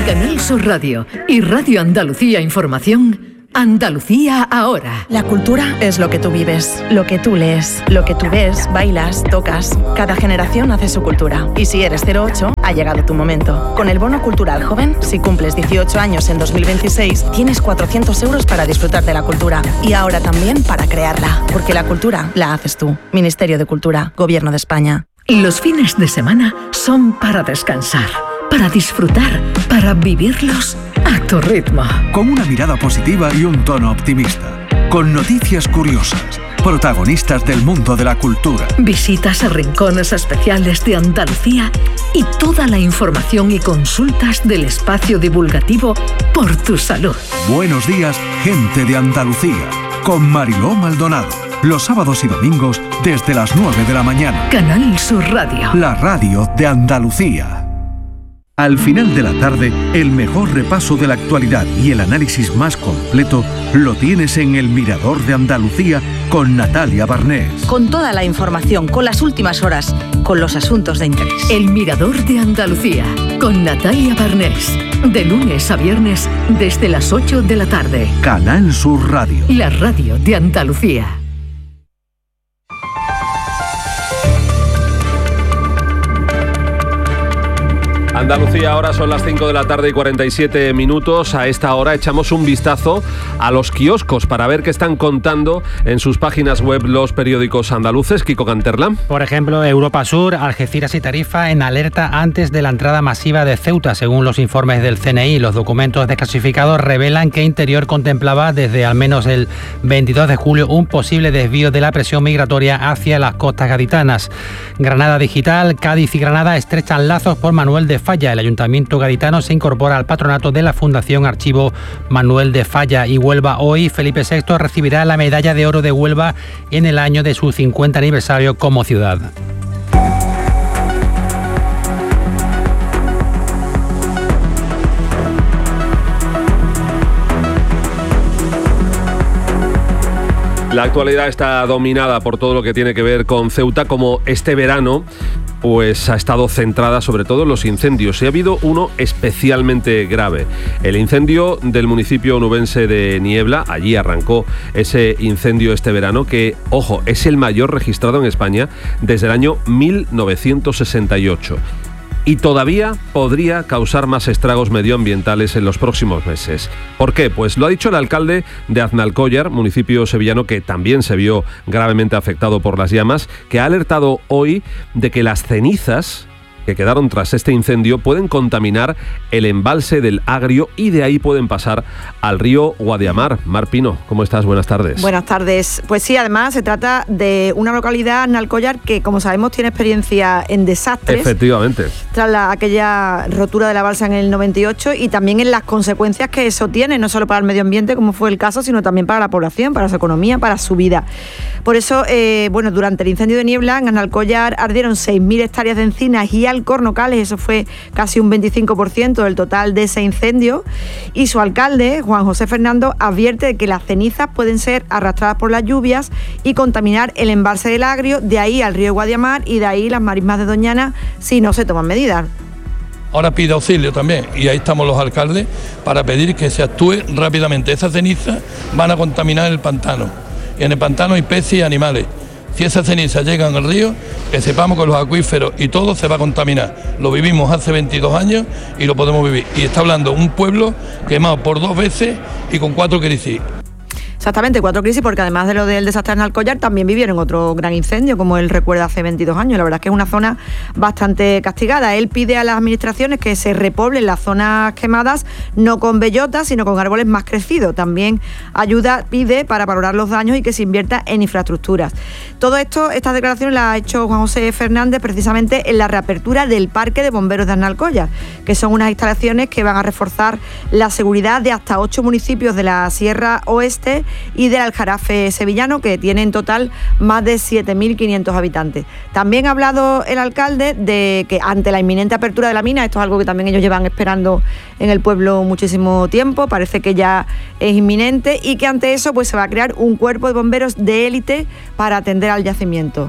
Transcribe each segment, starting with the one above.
Canal Sur Radio y Radio Andalucía Información, Andalucía Ahora. La cultura es lo que tú vives, lo que tú lees, lo que tú ves, bailas, tocas. Cada generación hace su cultura. Y si eres 08, ha llegado tu momento. Con el Bono Cultural Joven, si cumples 18 años en 2026, tienes 400 euros para disfrutar de la cultura. Y ahora también para crearla. Porque la cultura la haces tú. Ministerio de Cultura, Gobierno de España. Los fines de semana son para descansar, para disfrutar, para vivirlos a tu ritmo. Con una mirada positiva y un tono optimista. Con noticias curiosas. Protagonistas del mundo de la cultura. Visitas a rincones especiales de Andalucía y toda la información y consultas del espacio divulgativo Por tu Salud. Buenos días, gente de Andalucía. Con Mariló Maldonado. Los sábados y domingos desde las 9 de la mañana. Canal Sur Radio. La radio de Andalucía. Al final de la tarde, el mejor repaso de la actualidad y el análisis más completo lo tienes en El Mirador de Andalucía con Natalia Barnés. Con toda la información, con las últimas horas, con los asuntos de interés. El Mirador de Andalucía con Natalia Barnés. De lunes a viernes desde las 8 de la tarde. Canal Sur Radio. La radio de Andalucía. Andalucía, ahora son las 5 de la tarde y 47 minutos. A esta hora echamos un vistazo a los kioscos para ver qué están contando en sus páginas web los periódicos andaluces. Kiko Canterla. Por ejemplo, Europa Sur, Algeciras y Tarifa en alerta antes de la entrada masiva de Ceuta. Según los informes del CNI, los documentos desclasificados revelan que Interior contemplaba desde al menos el 22 de julio un posible desvío de la presión migratoria hacia las costas gaditanas. Granada Digital, Cádiz y Granada estrechan lazos por Manuel de Falla. El Ayuntamiento gaditano se incorpora al patronato de la Fundación Archivo Manuel de Falla. Y Huelva hoy, Felipe VI recibirá la medalla de oro de Huelva en el año de su 50 aniversario como ciudad. La actualidad está dominada por todo lo que tiene que ver con Ceuta, como este verano pues ha estado centrada sobre todo en los incendios. Y ha habido uno especialmente grave. El incendio del municipio onubense de Niebla. Allí arrancó ese incendio este verano que, ojo, es el mayor registrado en España desde el año 1968. Y todavía podría causar más estragos medioambientales en los próximos meses. ¿Por qué? Pues lo ha dicho el alcalde de Aznalcóllar, municipio sevillano que también se vio gravemente afectado por las llamas, que ha alertado hoy de que las cenizas que quedaron tras este incendio pueden contaminar el embalse del Agrio y de ahí pueden pasar al río Guadiamar. Mar Pino, ¿cómo estás? Buenas tardes. Buenas tardes. Pues sí, además se trata de una localidad, Aznalcóllar, que como sabemos tiene experiencia en desastres. Efectivamente. Tras aquella rotura de la balsa en el 98 y también en las consecuencias que eso tiene, no solo para el medio ambiente, como fue el caso, sino también para la población, para su economía, para su vida. Por eso, durante el incendio de Niebla, en Aznalcóllar ardieron 6.000 hectáreas de encinas y alcornocales, eso fue casi un 25% del total de ese incendio, y su alcalde, Juan José Fernando, advierte de que las cenizas pueden ser arrastradas por las lluvias y contaminar el embalse del Agrio, de ahí al río Guadiamar y de ahí las marismas de Doñana si no se toman medidas. Ahora pide auxilio también y ahí estamos los alcaldes para pedir que se actúe rápidamente. Esas cenizas van a contaminar el pantano y en el pantano hay peces y animales. Si esas cenizas llegan al río, que sepamos que los acuíferos y todo se va a contaminar. Lo vivimos hace 22 años y lo podemos vivir. Y está hablando un pueblo quemado por 2 veces y con 4 crisis. Exactamente, 4 crisis, porque además de lo del desastre de Aznalcóllar, también vivieron otro gran incendio, como él recuerda, hace 22 años. La verdad es que es una zona bastante castigada. Él pide a las administraciones que se repoblen las zonas quemadas, no con bellotas, sino con árboles más crecidos. También pide para valorar los daños y que se invierta en infraestructuras. Todo esto, estas declaraciones las ha hecho Juan José Fernández precisamente en la reapertura del Parque de Bomberos de Aznalcóllar, que son unas instalaciones que van a reforzar la seguridad de hasta 8 municipios de la Sierra Oeste y del Aljarafe sevillano, que tiene en total más de 7.500 habitantes. También ha hablado el alcalde de que ante la inminente apertura de la mina, esto es algo que también ellos llevan esperando en el pueblo muchísimo tiempo, parece que ya es inminente, y que ante eso pues se va a crear un cuerpo de bomberos de élite para atender al yacimiento.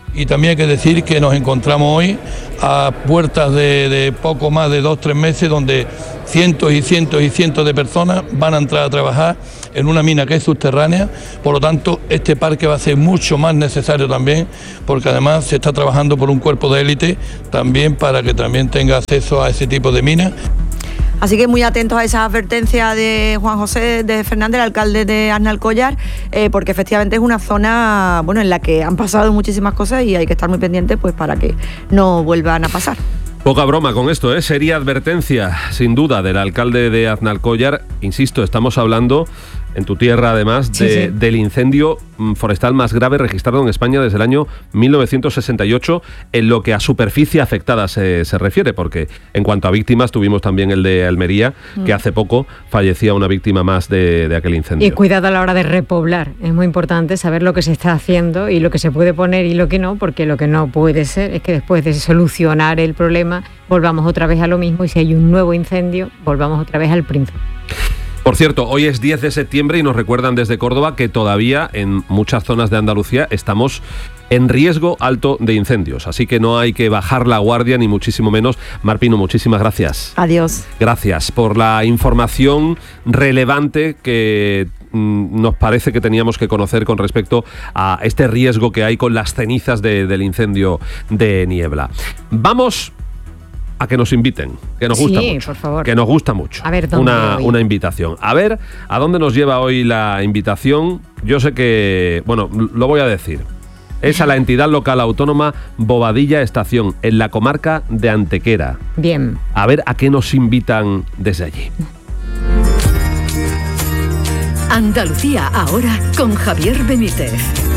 Y también hay que decir que nos encontramos hoy a puertas de poco más de 2-3 meses, donde cientos y cientos y cientos de personas van a entrar a trabajar en una mina que es subterránea. Por lo tanto, este parque va a ser mucho más necesario también, porque además se está trabajando por un cuerpo de élite también para que también tenga acceso a ese tipo de minas. Así que muy atentos a esa advertencia de Juan José de Fernández, el alcalde de Aznalcóllar, porque efectivamente es una zona, bueno, en la que han pasado muchísimas cosas y hay que estar muy pendientes, pues, para que no vuelvan a pasar. Poca broma con esto, ¿eh? Sería advertencia, sin duda, del alcalde de Aznalcóllar. Insisto, estamos hablando, en tu tierra además, del incendio forestal más grave registrado en España desde el año 1968, en lo que a superficie afectada se refiere, porque en cuanto a víctimas tuvimos también el de Almería, que hace poco fallecía una víctima más de aquel incendio. Y cuidado a la hora de repoblar, es muy importante saber lo que se está haciendo y lo que se puede poner y lo que no, porque lo que no puede ser es que después de solucionar el problema volvamos otra vez a lo mismo y si hay un nuevo incendio volvamos otra vez al principio. Por cierto, hoy es 10 de septiembre y nos recuerdan desde Córdoba que todavía en muchas zonas de Andalucía estamos en riesgo alto de incendios, así que no hay que bajar la guardia ni muchísimo menos. Mar Pino, muchísimas gracias. Adiós. Gracias por la información relevante que nos parece que teníamos que conocer con respecto a este riesgo que hay con las cenizas del incendio de Niebla. Vamos a que nos inviten, que nos gusta mucho. Por favor. Que nos gusta mucho. A ver, ¿dónde una invitación. A ver, ¿a dónde nos lleva hoy la invitación? Yo sé que, bueno, lo voy a decir. Es a la entidad local autónoma Bobadilla Estación, en la comarca de Antequera. Bien. A ver a qué nos invitan desde allí. Andalucía ahora con Javier Benítez.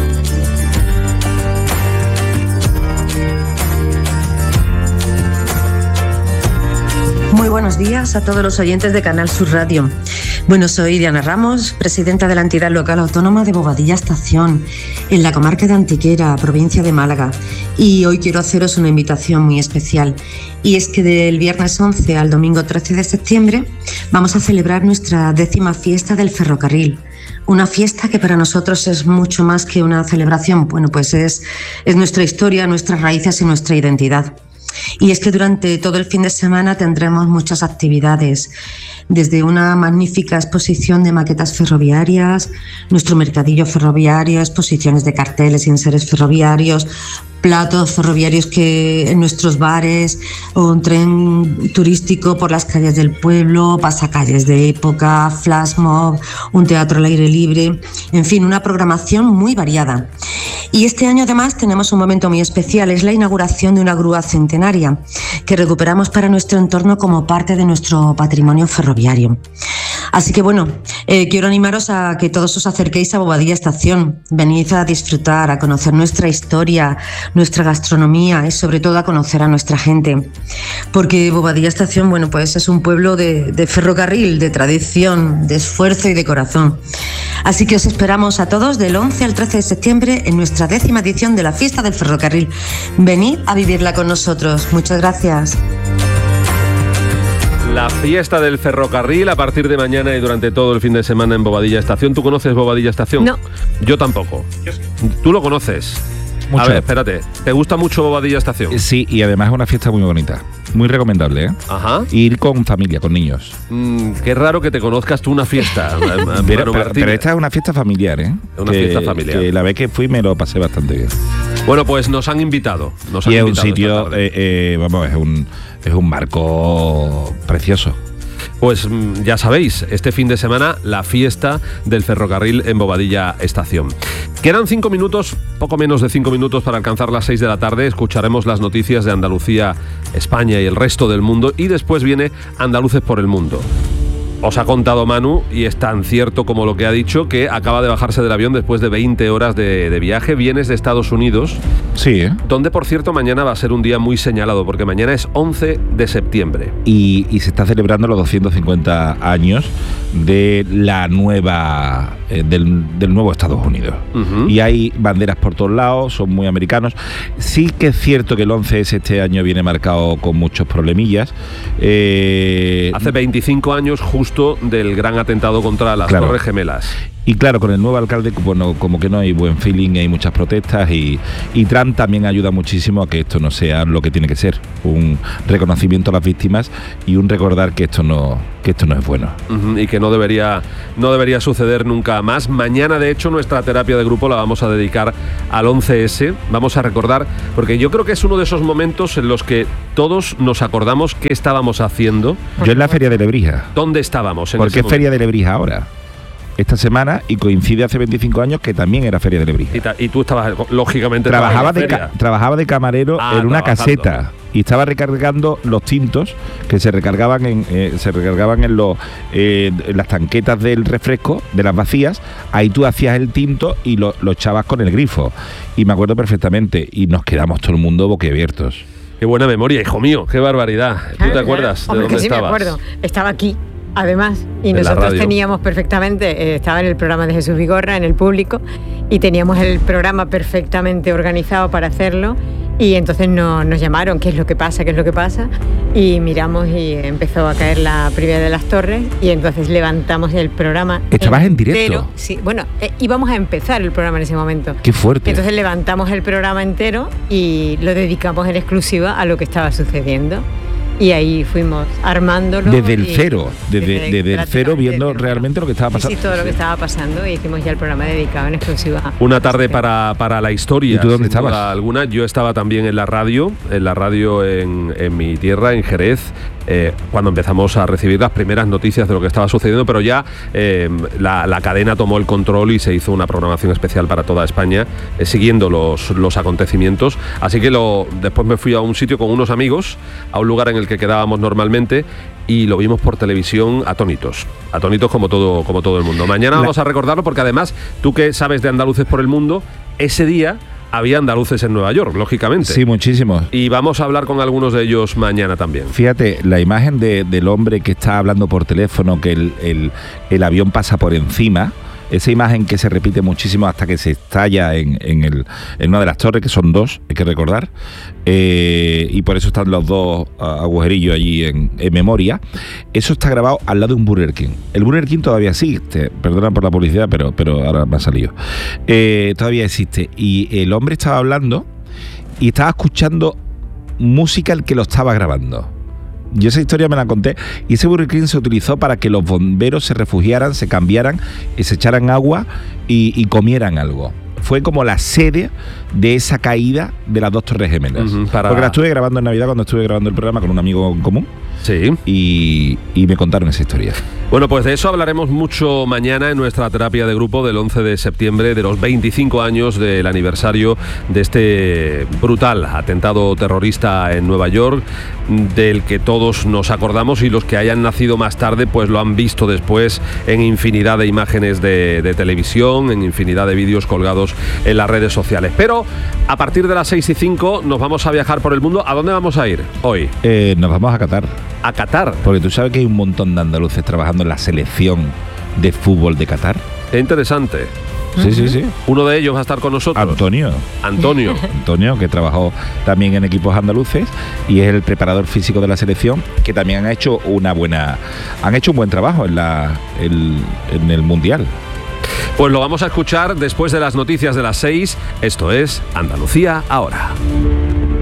Muy buenos días a todos los oyentes de Canal Sur Radio. Bueno, soy Diana Ramos, presidenta de la entidad local autónoma de Bobadilla Estación, en la comarca de Antequera, provincia de Málaga. Y hoy quiero haceros una invitación muy especial. Y es que del viernes 11 al domingo 13 de septiembre vamos a celebrar nuestra 10ª fiesta del ferrocarril. Una fiesta que para nosotros es mucho más que una celebración. Bueno, pues es nuestra historia, nuestras raíces y nuestra identidad. Y es que durante todo el fin de semana tendremos muchas actividades, desde una magnífica exposición de maquetas ferroviarias, nuestro mercadillo ferroviario, exposiciones de carteles y enseres ferroviarios, platos ferroviarios que en nuestros bares, o un tren turístico por las calles del pueblo, pasacalles de época, flash mob, un teatro al aire libre, en fin, una programación muy variada. Y este año además tenemos un momento muy especial, es la inauguración de una grúa centenaria que recuperamos para nuestro entorno como parte de nuestro patrimonio ferroviario. Así que bueno, quiero animaros a que todos os acerquéis a Bobadilla Estación, venid a disfrutar, a conocer nuestra historia, nuestra gastronomía y sobre todo a conocer a nuestra gente. Porque Bobadilla Estación, bueno, pues es un pueblo de ferrocarril, de tradición, de esfuerzo y de corazón. Así que os esperamos a todos del 11 al 13 de septiembre en nuestra 10ª edición de la Fiesta del Ferrocarril. Venid a vivirla con nosotros. Muchas gracias. La fiesta del ferrocarril a partir de mañana y durante todo el fin de semana en Bobadilla Estación. ¿Tú conoces Bobadilla Estación? No. Yo tampoco. ¿Tú lo conoces? Mucho. A ver, espérate. ¿Te gusta mucho Bobadilla Estación? Sí, y además es una fiesta muy bonita. Muy recomendable, ¿eh? Ajá. Ir con familia, con niños. Qué raro que te conozcas tú una fiesta. pero esta es una fiesta familiar, ¿eh? Una fiesta familiar. Que la vez que fui me lo pasé bastante bien. Bueno, pues nos han invitado. Y es un sitio, vamos, es un marco precioso. Pues ya sabéis, este fin de semana la fiesta del ferrocarril en Bobadilla Estación. Quedan 5 minutos, poco menos de 5 minutos para alcanzar las 6 de la tarde. Escucharemos las noticias de Andalucía, España y el resto del mundo. Y después viene Andaluces por el Mundo. Os ha contado Manu, y es tan cierto como lo que ha dicho, que acaba de bajarse del avión después de 20 horas de viaje. Vienes de Estados Unidos. Sí, ¿eh? Donde, por cierto, mañana va a ser un día muy señalado, porque mañana es 11 de septiembre. Y se está celebrando los 250 años de la nueva del nuevo Estados Unidos. Uh-huh. Y hay banderas por todos lados, son muy americanos. Sí que es cierto que el 11S este año viene marcado con muchos problemillas. Hace 25 años justo del gran atentado contra las Torres Gemelas. Y claro, con el nuevo alcalde, bueno, como que no hay buen feeling, hay muchas protestas y Trump también ayuda muchísimo a que esto no sea lo que tiene que ser, un reconocimiento a las víctimas y un recordar que esto no es bueno. Y que no debería suceder nunca más. Mañana, de hecho, nuestra terapia de grupo la vamos a dedicar al 11S. Vamos a recordar, porque yo creo que es uno de esos momentos en los que todos nos acordamos qué estábamos haciendo. Yo en la Feria de Lebrija. ¿Dónde estábamos? ¿Por qué Feria de Lebrija ahora? Esta semana, y coincide hace 25 años que también era Feria de Lebrija. Y tú estabas, lógicamente, trabajaba de camarero en una caseta y estaba recargando los tintos que se recargaban en las tanquetas del refresco, de las vacías. Ahí tú hacías el tinto y lo echabas con el grifo. Y me acuerdo perfectamente, y nos quedamos todo el mundo boquiabiertos. Qué buena memoria, hijo mío, qué barbaridad. ¿Tú te acuerdas de dónde estabas? Sí, me acuerdo. Estaba aquí. Además, y nosotros teníamos perfectamente, estaba en el programa de Jesús Vigorra, en el público, y teníamos el programa perfectamente organizado para hacerlo, y entonces nos llamaron, ¿qué es lo que pasa? Y miramos y empezó a caer la primera de las torres, y entonces levantamos el programa. ¿Estabas en directo? Sí, bueno, íbamos a empezar el programa en ese momento. ¡Qué fuerte! Entonces levantamos el programa entero y lo dedicamos en exclusiva a lo que estaba sucediendo. Y ahí fuimos armándolo. Desde el cero, desde el cero, viendo realmente lo que estaba pasando. Sí, todo lo que estaba pasando, y hicimos ya el programa dedicado en exclusiva. Una tarde para la historia. ¿Y tú dónde estabas? Alguna. Yo estaba también en la radio en mi tierra, en Jerez, cuando empezamos a recibir las primeras noticias de lo que estaba sucediendo, pero ya la cadena tomó el control y se hizo una programación especial para toda España, siguiendo los acontecimientos. Así que después me fui a un sitio con unos amigos, a un lugar en el que quedábamos normalmente, y lo vimos por televisión atónitos como todo el mundo. Mañana vamos a recordarlo, porque además, tú que sabes de andaluces por el mundo, ese día había andaluces en Nueva York, lógicamente. Sí, muchísimos. Y vamos a hablar con algunos de ellos mañana también. Fíjate, la imagen del hombre que está hablando por teléfono, que el avión pasa por encima, esa imagen que se repite muchísimo hasta que se estalla en una de las torres, que son dos, hay que recordar, y por eso están los dos agujerillos allí en memoria. Eso está grabado al lado de un Burger King. El Burger King todavía existe, perdona por la publicidad, pero ahora me ha salido. Todavía existe. Y el hombre estaba hablando y estaba escuchando música el que lo estaba grabando. Yo esa historia me la conté, y ese Burger King se utilizó para que los bomberos se refugiaran, se cambiaran, y se echaran agua y comieran algo. Fue como la sede de esa caída de las dos Torres Gemelas. Porque la estuve grabando en Navidad, cuando estuve grabando el programa con un amigo en común. Sí. Y me contaron esa historia. Bueno, pues de eso hablaremos mucho mañana en nuestra terapia de grupo del 11 de septiembre, de los 25 años del aniversario de este brutal atentado terrorista en Nueva York, del que todos nos acordamos, y los que hayan nacido más tarde pues lo han visto después en infinidad de imágenes de televisión, en infinidad de vídeos colgados en las redes sociales. Pero a partir de las 6:05 nos vamos a viajar por el mundo. ¿A dónde vamos a ir hoy? Nos vamos a Qatar. ¿A Qatar? Porque tú sabes que hay un montón de andaluces trabajando en la selección de fútbol de Qatar. Es interesante. Sí. Uno de ellos va a estar con nosotros. Antonio, que trabajó también en equipos andaluces y es el preparador físico de la selección, que también han hecho un buen trabajo en el Mundial. Pues lo vamos a escuchar después de las noticias de las 6. Esto es Andalucía Ahora.